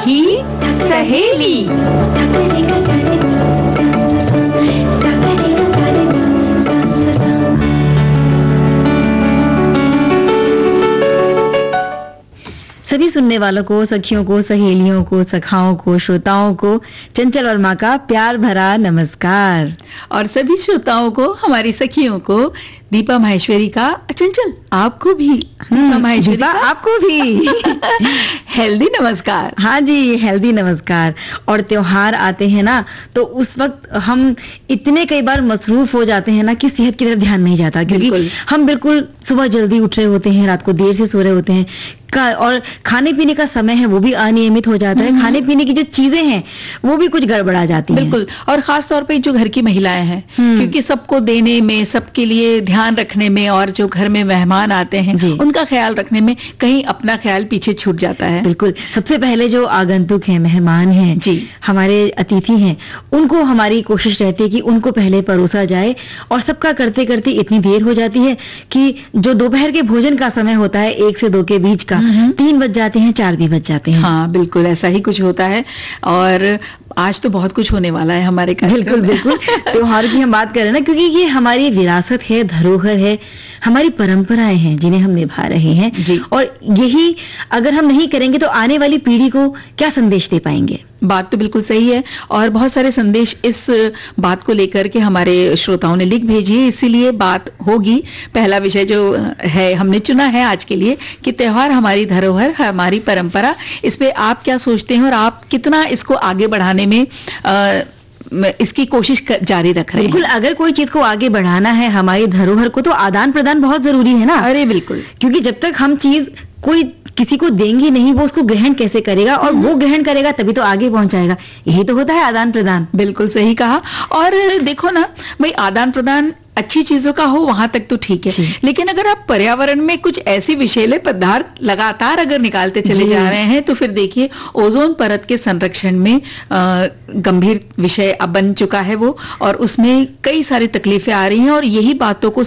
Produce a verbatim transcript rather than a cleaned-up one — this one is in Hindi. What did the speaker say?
सखी सहेली। सभी सुनने वालों को, सखियों को, सहेलियों को, सखाओं को, श्रोताओं को चंचल वर्मा का प्यार भरा नमस्कार। और सभी श्रोताओं को, हमारी सखियों को दीपा माहेश्वरी का, चंचल आपको भी दीपा माहेश्वरी दीपा का आपको भी हेल्दी नमस्कार। हाँ जी, हेल्दी नमस्कार। और त्योहार आते हैं ना, तो उस वक्त हम इतने कई बार मसरूफ हो जाते हैं ना कि सेहत की तरफ ध्यान नहीं जाता, क्योंकि बिल्कुल। हम बिल्कुल सुबह जल्दी उठ रहे होते हैं, रात को देर से सो रहे होते हैं का, और खाने पीने का समय है वो भी अनियमित हो जाता है। खाने पीने की जो चीजें हैं वो भी कुछ गड़बड़ा जाती हैं। बिल्कुल। और खास तौर पे जो घर की महिलाएं हैं, हम्म। क्योंकि सबको देने में, सबके लिए ध्यान रखने में, और जो घर में मेहमान आते हैं जी। उनका ख्याल रखने में कहीं अपना ख्याल पीछे छूट जाता है। बिल्कुल। सबसे पहले जो आगंतुक हैं, मेहमान हैं, जी। हमारे अतिथि हैं, उनको हमारी कोशिश रहती है कि उनको पहले परोसा जाए, और सबका करते करते इतनी देर हो जाती है कि जो दोपहर के भोजन का समय होता है एक से दो के बीच का, तीन बज जाते हैं, चार भी बज जाते हैं। हाँ बिल्कुल, ऐसा ही कुछ होता है। और आज तो बहुत कुछ होने वाला है हमारे बिल्कुल बिल्कुल। त्योहार की हम बात कर रहे हैं ना, क्योंकि ये हमारी विरासत है, धरोहर है, हमारी परंपराएं हैं जिन्हें हम निभा रहे हैं जी। और यही अगर हम नहीं करेंगे तो आने वाली पीढ़ी को क्या संदेश दे पाएंगे। बात तो बिल्कुल सही है। और बहुत सारे संदेश इस बात को लेकर के हमारे श्रोताओं ने लिख भेजी है, इसीलिए बात होगी। पहला विषय जो है हमने चुना है आज के लिए कि त्योहार हमारी धरोहर, हमारी परंपरा, इस पे आप क्या सोचते हैं और आप कितना इसको आगे बढ़ाने में आ, इसकी कोशिश कर, जारी रख रहे हैं। बिल्कुल। अगर कोई चीज को आगे बढ़ाना है, हमारी धरोहर को, तो आदान प्रदान बहुत जरूरी है ना। अरे बिल्कुल। क्योंकि जब तक हम चीज कोई किसी को देंगे नहीं, वो उसको ग्रहण कैसे करेगा, और वो ग्रहण करेगा तभी तो आगे पहुंचाएगा। यही तो होता है आदान प्रदान। बिल्कुल सही कहा। और देखो ना भाई, आदान प्रदान अच्छी चीजों का हो वहां तक तो ठीक है, लेकिन अगर आप पर्यावरण में कुछ ऐसे विषैले पदार्थ लगातार अगर निकालते चले जा रहे हैं, तो फिर देखिए ओजोन परत के संरक्षण में गंभीर विषय अब बन चुका है वो, और उसमें कई सारी तकलीफें आ रही हैं। और यही बातों को